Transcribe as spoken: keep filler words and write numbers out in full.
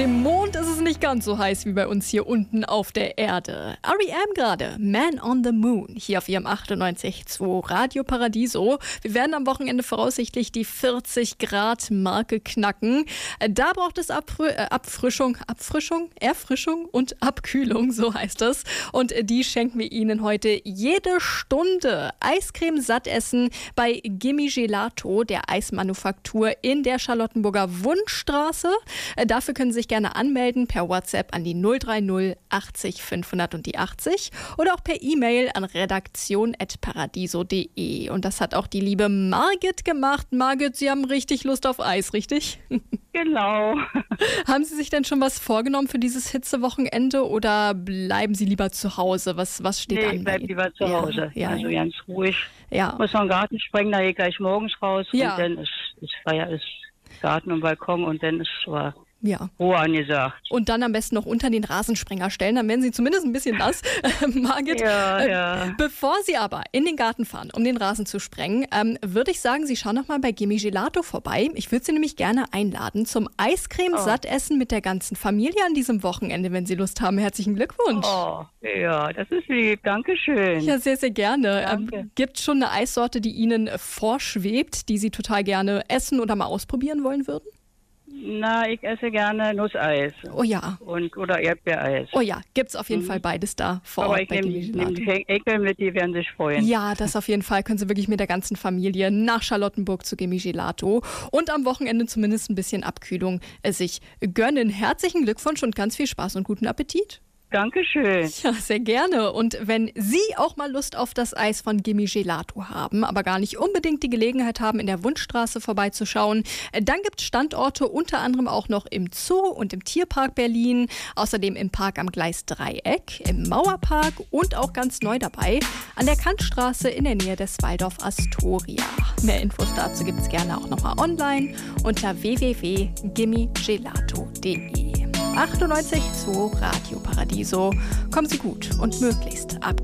dem Mond ist es nicht ganz so heiß wie bei uns hier unten auf der Erde. R E M gerade, Man on the Moon, hier auf ihrem achtundneunzig Komma zwei Radio Paradiso. Wir werden am Wochenende voraussichtlich die vierzig Grad Marke knacken. Da braucht es Abfr- äh, Abfrischung, Abfrischung, Erfrischung und Abkühlung, so heißt es. Und die schenken wir Ihnen heute jede Stunde. Eiscreme satt essen bei Gimme Gelato, der Eismanufaktur in der Charlottenburger Wunschstraße. Dafür können Sie sich gerne anmelden per WhatsApp an die null drei null achtzig fünfhundert und die achtzig oder auch per E-Mail an redaktion at paradiso punkt de. Und das hat auch die liebe Margit gemacht. Margit, Sie haben richtig Lust auf Eis, richtig? Genau. Haben Sie sich denn schon was vorgenommen für dieses Hitzewochenende oder bleiben Sie lieber zu Hause? Was, was steht nee, an? ich bleib lieber zu ja, Hause. Ja, also ja. ganz ruhig. Ja. Muss noch einen Garten sprengen, da gehe ich gleich morgens raus. Ja. Und dann ist, ist Feier, ist Garten und Balkon und dann ist zwar Ja. Ruhe angesagt. Und dann am besten noch unter den Rasensprenger stellen, dann werden Sie zumindest ein bisschen nass. Margit, Ja, äh, ja. bevor Sie aber in den Garten fahren, um den Rasen zu sprengen, ähm, würde ich sagen, Sie schauen noch mal bei Gimme Gelato vorbei. Ich würde Sie nämlich gerne einladen zum Eiscreme-Sattessen mit der ganzen Familie an diesem Wochenende, wenn Sie Lust haben. Herzlichen Glückwunsch. Oh, ja, das ist lieb. Dankeschön. Ja, sehr, sehr gerne. Danke. Ähm, gibt es schon eine Eissorte, die Ihnen vorschwebt, die Sie total gerne essen oder mal ausprobieren wollen würden? Na, ich esse gerne Nusseis. Oh ja. Und, oder Erdbeereis. Oh ja, gibt's auf jeden Mhm. Fall beides da vor Aber Ort ich bei nehme Gimme nehm Gelato. die Enkel mit, die werden sich freuen. Ja, das auf jeden Fall. Können Sie wirklich mit der ganzen Familie nach Charlottenburg zu Gimme Gelato und am Wochenende zumindest ein bisschen Abkühlung äh, sich gönnen. Herzlichen Glückwunsch und ganz viel Spaß und guten Appetit. Dankeschön. Ja, sehr gerne. Und wenn Sie auch mal Lust auf das Eis von Gimme Gelato haben, aber gar nicht unbedingt die Gelegenheit haben, in der Wunschstraße vorbeizuschauen, dann gibt es Standorte unter anderem auch noch im Zoo und im Tierpark Berlin, außerdem im Park am Gleisdreieck, im Mauerpark und auch ganz neu dabei an der Kantstraße in der Nähe des Waldorf Astoria. Mehr Infos dazu gibt es gerne auch nochmal online unter w w w punkt gimme gelato punkt de. achtundneunzig Komma zwei Radio Paradiso. Kommen Sie gut und möglichst ab.